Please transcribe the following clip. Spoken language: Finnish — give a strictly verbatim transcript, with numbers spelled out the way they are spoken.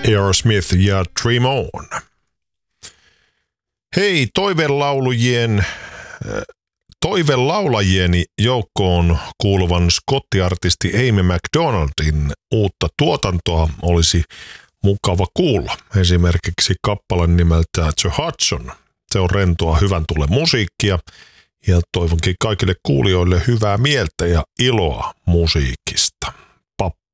Aerosmith ja Dream On. Hei, toivelaulujien, toivelaulajieni joukkoon kuuluvan skottiartisti Amy McDonaldin uutta tuotantoa olisi mukava kuulla. Esimerkiksi kappale nimeltään The Hudson. Se on rentoa hyvän tulen musiikkia ja toivonkin kaikille kuulijoille hyvää mieltä ja iloa musiikista.